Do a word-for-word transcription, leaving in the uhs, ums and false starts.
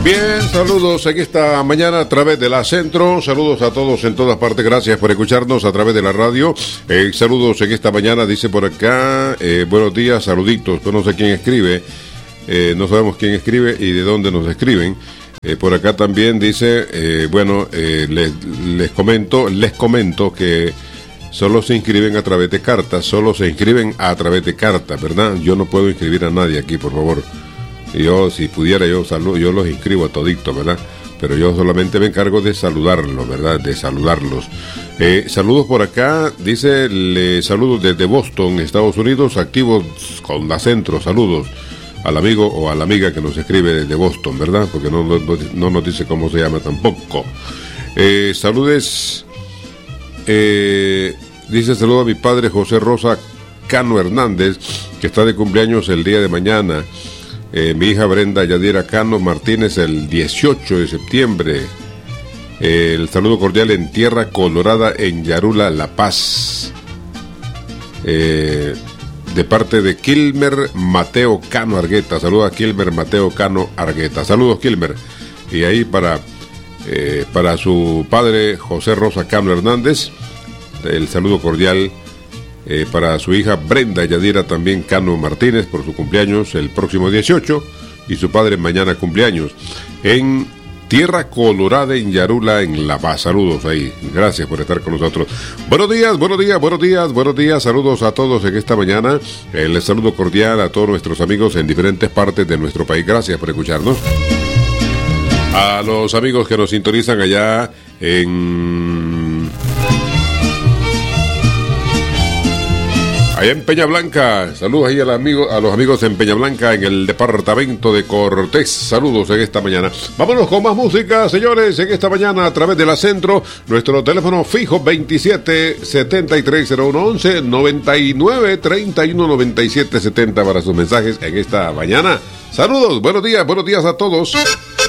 Bien, saludos en esta mañana a través de la Centro, saludos a todos en todas partes, gracias por escucharnos a través de la radio, eh, saludos en esta mañana, dice por acá, eh, buenos días, saluditos, pues no sé quién escribe, eh, no sabemos quién escribe y de dónde nos escriben, eh, por acá también dice, eh, bueno, eh, les, les comento, les comento que solo se inscriben a través de cartas, solo se inscriben a través de cartas, ¿verdad? Yo no puedo inscribir a nadie aquí, por favor. Yo, si pudiera, yo saludo, yo los inscribo a toditos, ¿verdad? Pero yo solamente me encargo de saludarlos, ¿verdad? De saludarlos. Eh, saludos por acá, dice, le saludos desde Boston, Estados Unidos, activos con la Centro, saludos al amigo o a la amiga que nos escribe desde Boston, ¿verdad? Porque no, no, no nos dice cómo se llama tampoco. Eh, saludes, eh, dice, saludo a mi padre José Rosa Cano Hernández, que está de cumpleaños el día de mañana. Eh, mi hija Brenda Yadira Cano Martínez el dieciocho de septiembre. Eh, el saludo cordial en Tierra Colorada, en Yarula, La Paz. Eh, de parte de Kilmer Mateo Cano Argueta. Saludos a Kilmer Mateo Cano Argueta. Saludos, Kilmer. Y ahí para, eh, para su padre José Rosa Cano Hernández, el saludo cordial. Eh, para su hija Brenda Yadira también Cano Martínez por su cumpleaños el próximo dieciocho y su padre mañana cumpleaños en Tierra Colorada, en Yarula, en La Paz. Saludos ahí, gracias por estar con nosotros. Buenos días, buenos días, buenos días, buenos días, saludos a todos en esta mañana. Eh, les saludo cordial a todos nuestros amigos en diferentes partes de nuestro país, gracias por escucharnos. A los amigos que nos sintonizan allá en... allá en Peña Blanca, saludos ahí a los, amigos, a los amigos en Peña Blanca, en el departamento de Cortés, saludos en esta mañana. Vámonos con más música, señores, en esta mañana a través de la Centro, nuestro teléfono fijo veintisiete setenta y tres cero uno once, noventa y nueve treinta y uno noventa y siete setenta para sus mensajes en esta mañana. Saludos, buenos días, buenos días a todos.